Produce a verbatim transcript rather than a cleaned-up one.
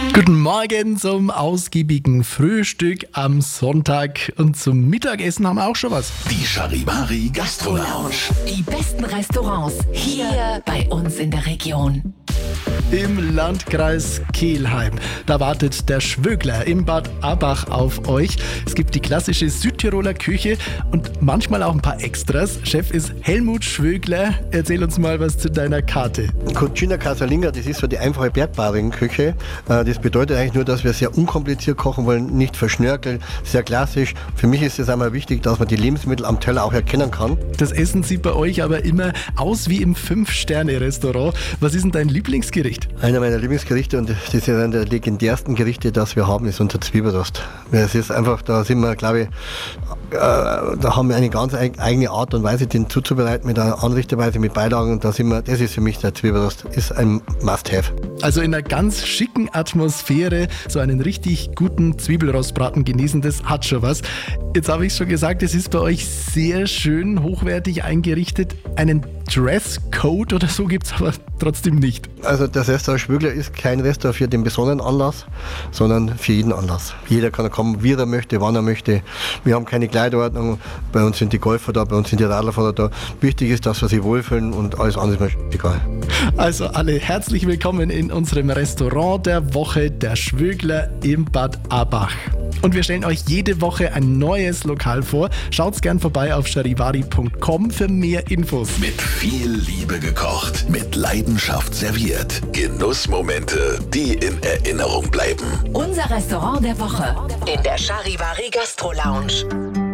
Guten Morgen zum ausgiebigen Frühstück am Sonntag und zum Mittagessen haben wir auch schon was. Die Charivari Gastro Lounge. Die besten Restaurants hier bei uns in der Region. Im Landkreis Kelheim. Da wartet der Schwögler im Bad Abach auf euch. Es gibt die klassische Südtiroler Küche und manchmal auch ein paar Extras. Chef ist Helmut Schwögler. Erzähl uns mal was zu deiner Karte. Cucina Casalinga, das ist so die einfache Bergbading-Küche. Das bedeutet eigentlich nur, dass wir sehr unkompliziert kochen wollen, nicht verschnörkeln, sehr klassisch. Für mich ist es einmal wichtig, dass man die Lebensmittel am Teller auch erkennen kann. Das Essen sieht bei euch aber immer aus wie im Fünf-Sterne-Restaurant. Was ist denn dein Lieblingsgericht? Einer meiner Lieblingsgerichte, und das ist einer der legendärsten Gerichte, das wir haben, ist unser Zwiebelrost. Es ist einfach, da sind wir, glaube ich, äh, da haben wir eine ganz eigene Art und Weise, den zuzubereiten, mit einer Anrichterweise, mit Beilagen. Und da sind wir, das ist für mich der Zwiebelrost, ist ein Must-Have. Also in einer ganz schicken Atmosphäre so einen richtig guten Zwiebelrostbraten genießen, das hat schon was. Jetzt habe ich schon gesagt, es ist bei euch sehr schön hochwertig eingerichtet. Einen Dresscode oder so gibt es aber trotzdem nicht. Also das Restaurant Schwögler ist kein Restaurant für den besonderen Anlass, sondern für jeden Anlass. Jeder kann kommen, wie er möchte, wann er möchte. Wir haben keine Kleiderordnung, bei uns sind die Golfer da, bei uns sind die Radlerfahrer da. Wichtig ist, dass wir sich wohlfühlen und alles andere ist mir egal. Also alle herzlich willkommen in unserem Restaurant der Woche, der Schwögler im Bad Abach. Und wir stellen euch jede Woche ein neues Lokal vor. Schaut's gern vorbei auf charivari punkt com für mehr Infos. Mit viel Liebe gekocht, mit Leidenschaft serviert. Genussmomente, die in Erinnerung bleiben. Unser Restaurant der Woche in der Charivari Gastro Lounge.